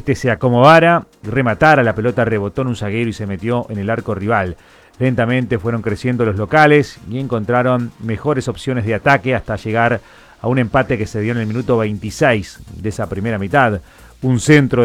se acomodara, rematara, la pelota rebotó en un zaguero y se metió en el arco rival. Lentamente fueron creciendo los locales y encontraron mejores opciones de ataque hasta llegar a un empate que se dio en el minuto 26 de esa primera mitad. Un centro